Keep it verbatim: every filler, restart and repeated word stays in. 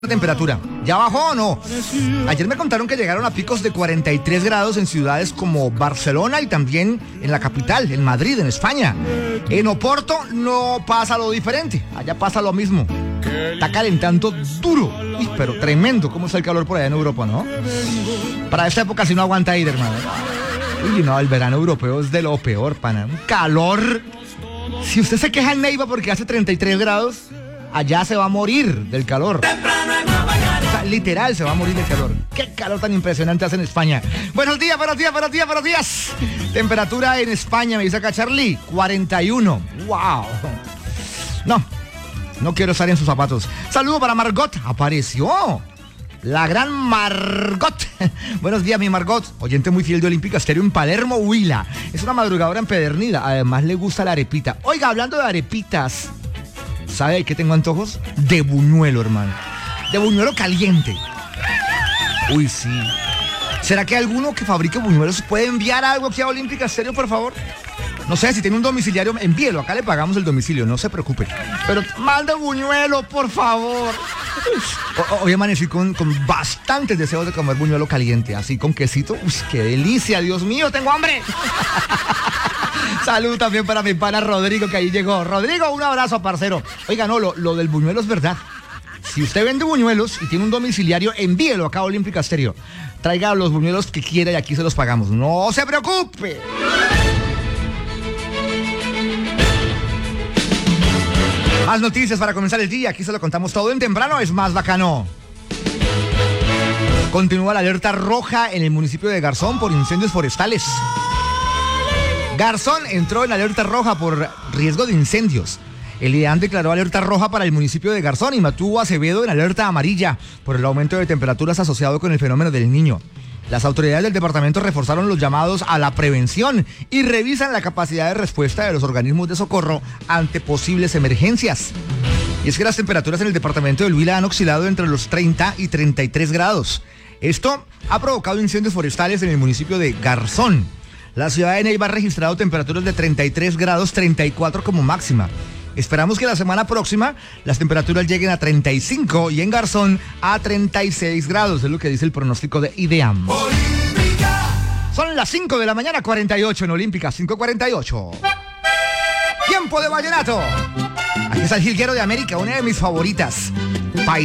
temperatura. ¿Ya bajó o no? Ayer me contaron que llegaron a picos de cuarenta y tres grados en ciudades como Barcelona y también en la capital, en Madrid, en España. En Oporto no pasa lo diferente, allá pasa lo mismo. Está calentando duro. Uy, pero tremendo cómo está el calor por allá en Europa, ¿no? Para esta época sí no aguanta ir, hermano. Uy, no, el verano europeo es de lo peor, pana. Un calor. Si usted se queja en Neiva porque hace treinta y tres grados, allá se va a morir del calor. O sea, literal se va a morir del calor. Qué calor tan impresionante hace en España. Buenos días, buenos días, buenos días, buenos días. Temperatura en España, me dice acá Charlie, cuarenta y uno. Wow. No, no quiero estar en sus zapatos. Saludo para Margot. Apareció la gran Margot. Buenos días, mi Margot. Oyente muy fiel de Olímpica Estéreo en Palermo, Huila. Es una madrugadora empedernida. Además le gusta la arepita. Oiga, hablando de arepitas, ¿sabe de qué tengo antojos? De buñuelo, hermano. De buñuelo caliente. Uy, sí. ¿Será que alguno que fabrique buñuelos puede enviar algo aquí a Olímpica Estéreo, por favor? No sé, si tiene un domiciliario, envíelo. Acá le pagamos el domicilio, no se preocupe. Pero manda buñuelo, por favor. O, hoy amanecí con, con bastantes deseos de comer buñuelo caliente. Así con quesito. Uy, qué delicia, Dios mío, tengo hambre. Salud también para mi pana Rodrigo, que ahí llegó. Rodrigo, un abrazo, parcero. Oiga, no, lo, lo del buñuelo es verdad. Si usted vende buñuelos y tiene un domiciliario, envíelo acá a Olímpica Estéreo. Traiga los buñuelos que quiera y aquí se los pagamos. No se preocupe. Más noticias para comenzar el día. Aquí se lo contamos todo en temprano. Es más bacano. Continúa la alerta roja en el municipio de Garzón por incendios forestales. Garzón entró en alerta roja por riesgo de incendios. El I D E A N declaró alerta roja para el municipio de Garzón y mantuvo a Acevedo en alerta amarilla por el aumento de temperaturas asociado con el fenómeno del Niño. Las autoridades del departamento reforzaron los llamados a la prevención y revisan la capacidad de respuesta de los organismos de socorro ante posibles emergencias. Y es que las temperaturas en el departamento del Huila han oscilado entre los treinta y treinta y tres grados. Esto ha provocado incendios forestales en el municipio de Garzón. La ciudad de Neiva ha registrado temperaturas de treinta y tres grados, treinta y cuatro como máxima. Esperamos que la semana próxima las temperaturas lleguen a treinta y cinco y en Garzón a treinta y seis grados, es lo que dice el pronóstico de I D E A N. Olímpica. Son las cinco de la mañana, cuarenta y ocho en Olímpica, cinco cuarenta y ocho. Tiempo de vallenato. Aquí está el jilguero de América, una de mis favoritas.